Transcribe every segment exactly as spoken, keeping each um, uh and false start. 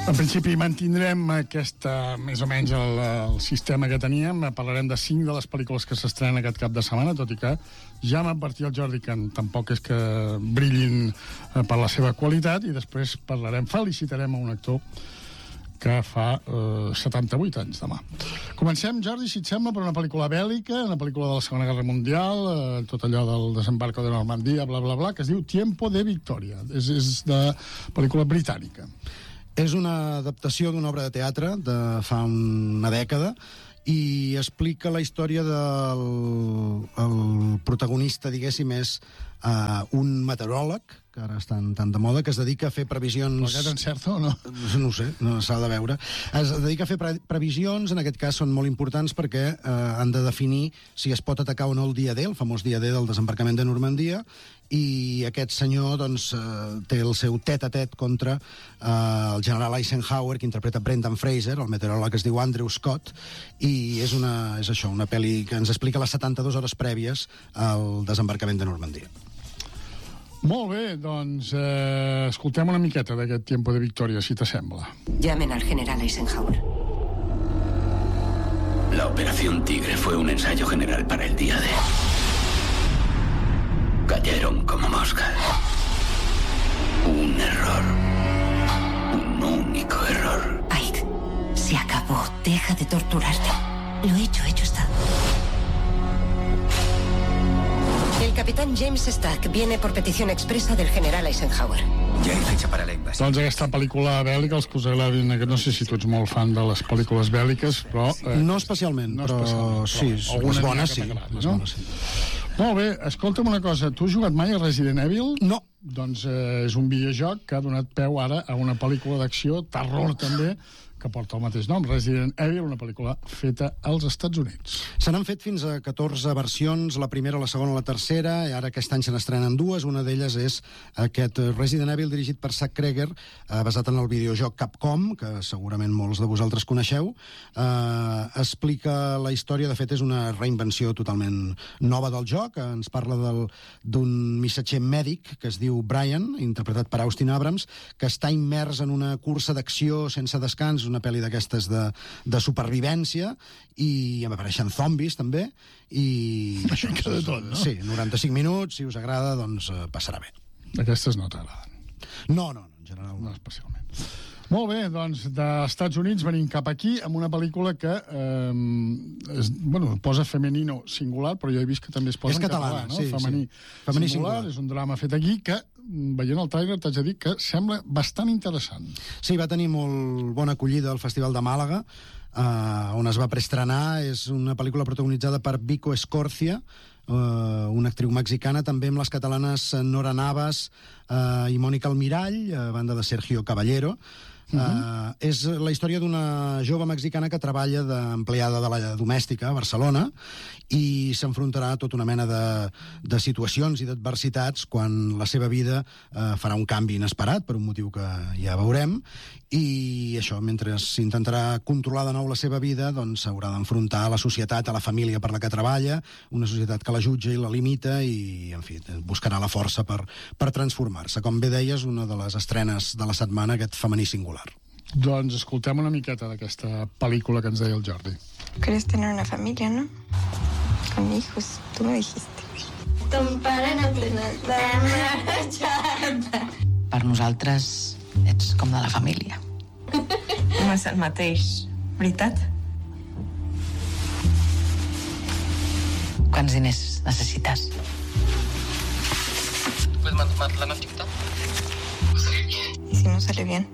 En principi mantindrem aquesta, més o menys el, el sistema que teníem. Parlarem de cinc de les pel·lícules que s'estrenen aquest cap de setmana, tot i que ja m'advertia el Jordi que tampoc és que brillin per la seva qualitat, i després parlarem, felicitarem a un actor que fa eh, setanta-vuit anys demà. Comencem, Jordi, si et sembla, per una pel·lícula bèl·lica, una pel·lícula de la Segona Guerra Mundial, eh, tot allò del desembarco de Normandia, bla, bla, bla, que es diu Tiempo de Victoria. És, és de pel·lícula britànica. És una adaptació d'una obra de teatre de fa una dècada i explica la història del el protagonista, diguéssim, és uh, un meteoròleg, que ara estan tan de moda, que es dedica a fer previsions... Però aquest encerta o no? No ho sé, no s'ha de veure. Es dedica a fer pre previsions, en aquest cas són molt importants perquè eh, han de definir si es pot atacar o no el dia D, el famós dia D del desembarcament de Normandia, i aquest senyor doncs, eh, té el seu tet-a-tet contra eh, el general Eisenhower, que interpreta Brendan Fraser, el meteoròleg que es diu Andrew Scott, i és, una, és això, una pel·li que ens explica les setanta-dues hores prèvies al desembarcament de Normandia. Molt bé, doncs eh, escoltem una miqueta d'aquest Tiempo de Victoria, si t'assembla. Llamen al general Eisenhower. La Operación Tigre fue un ensayo general para el día D. Cayeron como moscas. Un error. Un único error. Aid, se acabó. Deja de torturarte. Lo hecho, hecho está. El capitán James Stack viene por petición expresa del general Eisenhower. Ya hay fecha para la invasión. Doncs aquesta pel·lícula bèl·lica, els que us agradin, no sé si tu ets molt fan de les pel·lícules bèl·liques, però... Eh, no especialment, no però, especialment, sí, però les bones sí. Les no? bones sí. Molt bé, escolta'm una cosa, tu has jugat mai a Resident Evil? No. Doncs eh, és un videojoc que ha donat peu ara a una pel·lícula d'acció, terror també, que porta el mateix nom, Resident Evil, una pel·lícula feta als Estats Units. Se n'han fet fins a catorze versions, la primera, la segona, la tercera, i ara aquest any se n'estrenen dues. Una d'elles és aquest Resident Evil dirigit per Zack Cregger, eh, basat en el videojoc Capcom, que segurament molts de vosaltres coneixeu. Eh, explica la història, de fet és una reinvenció totalment nova del joc, ens parla d'un missatger mèdic que es diu Brian, interpretat per Austin Abrams, que està immers en una cursa d'acció sense descans, una pel·li d'aquestes de, de supervivència, i em apareixen zombis també, i això és de tot, no? Sí, noranta-cinc minuts, si us agrada, doncs eh, passarà bé. Aquestes no t'agraden? No, no, no, en general no. No especialment. Molt bé, doncs dels Estats Units venim cap aquí amb una pel·lícula que eh, es, bueno, posa femenino singular, però jo he vist que també es posa és en catalana, català, no? Sí, femení, sí. Femení singular, singular. És un drama fet aquí que, veient el tràiler, t'haig de dir que sembla bastant interessant. Sí, va tenir molt bona acollida al Festival de Màlaga, eh, on es va preestrenar. És una pel·lícula protagonitzada per Vico Escorcia, Uh, una actriu mexicana, també amb les catalanes Nora Navas uh, i Mònica Almirall, a banda de Sergio Caballero. Uh-huh. uh, és la història d'una jove mexicana que treballa d'empleada de la domèstica a Barcelona i s'enfrontarà a tota una mena de, de situacions i d'adversitats quan la seva vida uh, farà un canvi inesperat, per un motiu que ja veurem, i això, mentre s'intentarà controlar de nou la seva vida, doncs s'haurà d'enfrontar a la societat, a la família per la que treballa, una societat que la jutja i la limita i, en fi, buscarà la força per, per transformar-se. Com bé deies, una de les estrenes de la setmana, aquest femení singular. Doncs escoltem una miqueta d'aquesta pel·lícula que ens deia el Jordi. ¿Quieres tener una familia, no? Con hijos, tú me dijiste. Per nosaltres ets com de la família. No és el mateix, veritat? Quants diners necessites? ¿Y si no sale bien?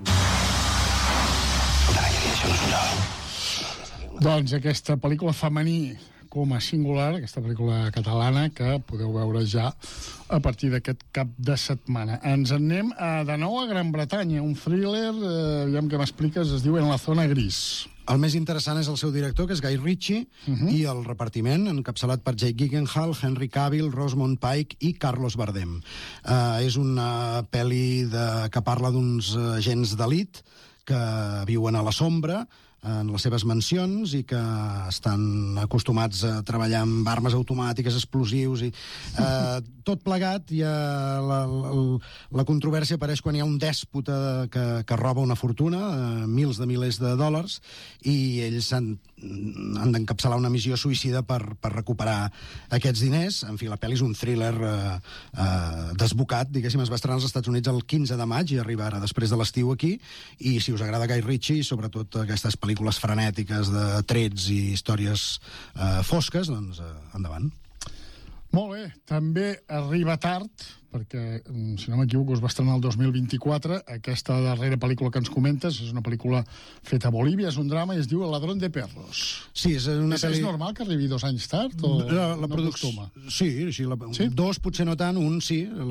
Doncs aquesta pel·lícula femení com a singular, aquesta pel·lícula catalana que podeu veure ja a partir d'aquest cap de setmana. Ens en anem a, de nou a Gran Bretanya, un thriller, eh, aviam que m'expliques, es diu En la zona gris. El més interessant és el seu director, que és Guy Ritchie, uh-huh. i el repartiment, encapçalat per Jake Gyllenhaal, Henry Cavill, Rosamund Pike i Carlos Bardem. Uh, és una pel·li de, que parla d'uns agents d'elit que viuen a la sombra, en les seves mansions i que estan acostumats a treballar amb armes automàtiques, explosius i eh, tot plegat. I la, la, la controvèrsia apareix quan hi ha un dèspota que, que roba una fortuna, eh, mils de milers de dòlars, i ells han, han d'encapçalar una missió suïcida per, per recuperar aquests diners. En fi, la pel·li és un thriller eh, eh, desbocat, diguéssim. Es va estrenar als Estats Units el quinze de maig i arriba ara després de l'estiu aquí, i si us agrada Guy Ritchie, sobretot aquestes pel·lícules pel·lícules frenètiques de trets i històries eh, fosques, doncs eh, endavant. Molt bé. També arriba tard, perquè, si no m'equivoco, es va estrenar el dos mil vint-i-quatre. Aquesta darrera pel·lícula que ens comentes és una pel·lícula feta a Bolívia, és un drama i es diu El ladrón de perros. Sí, és una és, pel·li... és normal que arribi dos anys tard o la, la no produc... acostuma? Sí, sí, la... sí, dos potser no tant, un sí.